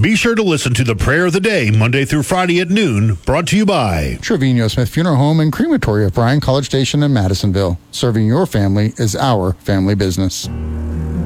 Be sure to listen to the Prayer of the Day Monday through Friday at noon, brought to you by Trevino Smith Funeral Home and Crematory of Bryan College Station in Madisonville. Serving your family is our family business.